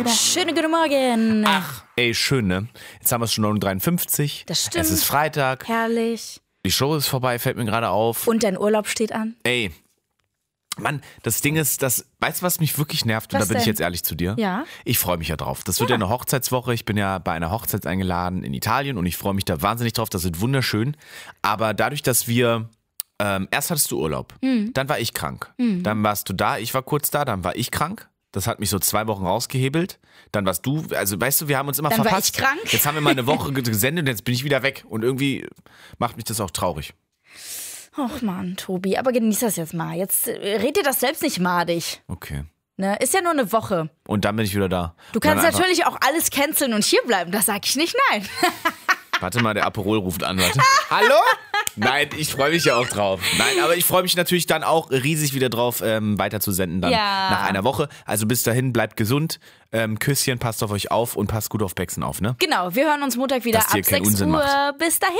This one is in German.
Schönen guten Morgen. Ach, ey, schön, ne? Jetzt haben wir es schon 9:53. Das stimmt. Es ist Freitag. Herrlich. Die Show ist vorbei, fällt mir gerade auf. Und dein Urlaub steht an? Ey, Mann, das Ding ist, weißt du, was mich wirklich nervt? Und Was da bin ich denn? jetzt ehrlich zu dir. Ja. Ich freue mich ja drauf. Das wird ja eine Hochzeitswoche. Ich bin ja bei einer Hochzeit eingeladen in Italien und ich freue mich da wahnsinnig drauf. Das wird wunderschön. Aber dadurch, dass wir erst hattest du Urlaub, dann war ich krank. Dann warst du da, ich war kurz da, dann war ich krank. Das hat mich so 2 Wochen rausgehebelt. Dann warst du, also weißt du, wir haben uns immer Dann war verpasst. ich krank. Jetzt haben wir mal eine Woche gesendet und jetzt bin ich wieder weg. Und irgendwie macht mich das auch traurig. Och Mann, Tobi, aber genieß das jetzt mal. Jetzt red dir das selbst nicht madig. Okay. Ne? Ist ja nur eine Woche. Und dann bin ich wieder da. Du kannst natürlich auch alles canceln und hier bleiben. Das sag ich nicht nein. Warte mal, der Aperol ruft an. Warte. Hallo? Nein, ich freue mich ja auch drauf. Nein, aber ich freue mich natürlich dann auch riesig wieder drauf, weiter zu senden dann nach einer Woche. Also bis dahin, bleibt gesund. Küsschen, passt auf euch auf und passt gut auf Bexen auf, ne? Genau, wir hören uns Montag wieder Dass ab ihr keinen 6 Unsinn Uhr. macht. Bis dahin.